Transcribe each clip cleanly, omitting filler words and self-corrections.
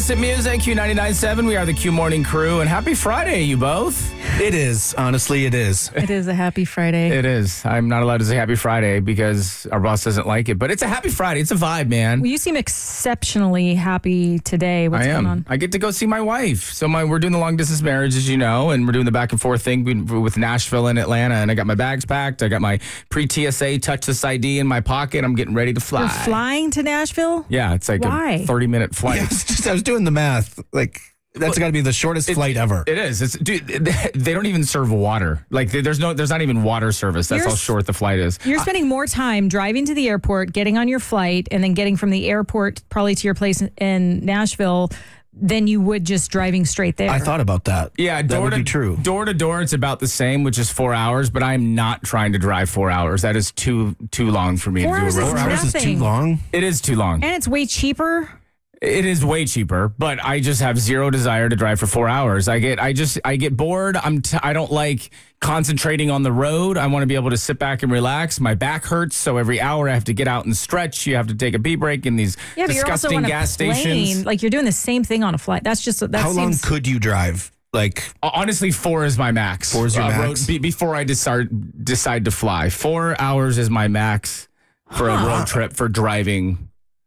Innocent Music, Q99.7. We are the Q Morning Crew, and happy Friday, you both. It is. Honestly, it is. It is a happy Friday. It is. I'm not allowed to say happy Friday because our boss doesn't like it, but it's a happy Friday. It's a vibe, man. Well, you seem exceptionally happy today. What's going on? I get to go see my wife. So we're doing the long distance marriage, as you know, and we're doing the back and forth thing with Nashville and Atlanta. And I got my bags packed. I got my pre-TSA touchless ID in my pocket. I'm getting ready to fly. You're flying to Nashville? Yeah, it's like Why? a 30-minute flight. Yeah, I was doing the math. Like, that's got to be the shortest flight ever. It is. Dude, they don't even serve water. Like, there's not even water service. That's how short the flight is. You're spending more time driving to the airport, getting on your flight, and then getting from the airport probably to your place in Nashville than you would just driving straight there. I thought about that. Yeah, that would be true. Door to door, it's about the same, which is 4 hours, but I'm not trying to drive 4 hours. That is too long for me to do a road trip. 4 hours is too long? It is too long. And it's way cheaper. It is way cheaper, but I just have zero desire to drive for 4 hours. I get bored. I don't like concentrating on the road. I want to be able to sit back and relax. My back hurts, so every hour I have to get out and stretch. You have to take a pee break in these disgusting gas stations. Like, you're doing the same thing on a flight. How long could you drive? Like, honestly, 4 is my max. 4 is your max? Before I decide to fly. 4 hours is my max for a road trip for driving.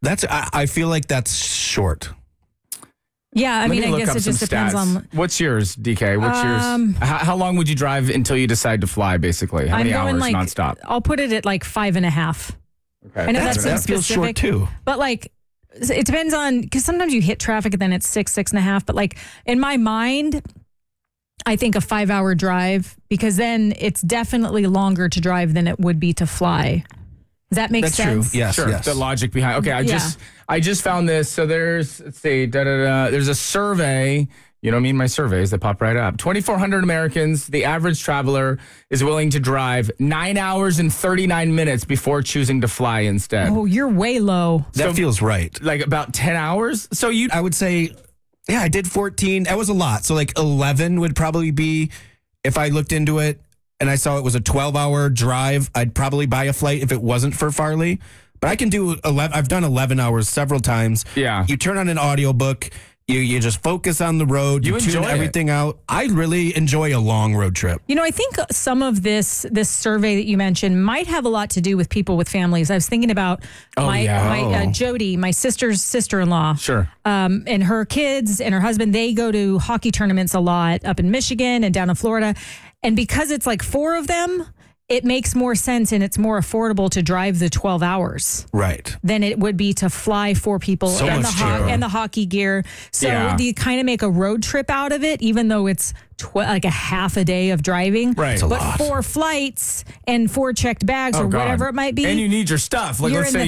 I feel like that's short. Yeah, I mean, I guess it just depends on. What's yours, DK? What's yours? How long would you drive until you decide to fly, basically? How many hours nonstop? I'll put it at like 5.5. Okay. I know that feels short too. But like, it depends on, because sometimes you hit traffic and then it's 6.5. But like, in my mind, I think a 5-hour drive, because then it's definitely longer to drive than it would be to fly. Does that make sense? True. Yes, sure. Yes. The logic behind. Okay, I just found this. So there's there's a survey. You know what I mean? My surveys that pop right up. 2,400 Americans. The average traveler is willing to drive 9 hours and 39 minutes before choosing to fly instead. Oh, you're way low. That feels right. Like about 10 hours. So I would say, yeah, I did 14. That was a lot. So like 11 would probably be, if I looked into it and I saw it was a 12-hour drive, I'd probably buy a flight if it wasn't for Farley. But I can do 11. I've done 11 hours several times. Yeah. You turn on an audiobook. You just focus on the road. You tune everything out. I really enjoy a long road trip. You know, I think some of this survey that you mentioned might have a lot to do with people with families. I was thinking about Jody, my sister's sister-in-law. Sure. And her kids and her husband, they go to hockey tournaments a lot up in Michigan and down in Florida. And because it's like 4 of them, it makes more sense and it's more affordable to drive the 12 hours. Right. Than it would be to fly 4 people and the hockey gear. So you kind of make a road trip out of it, even though it's like a half a day of driving. Right. But 4 flights and 4 checked bags or whatever it might be. And you need your stuff. Like, let's say